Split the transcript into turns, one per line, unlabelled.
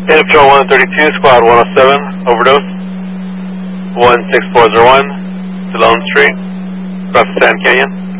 Data Patrol 132, Squad 107, overdose. 16401, to Lone Street, across the Sand Canyon.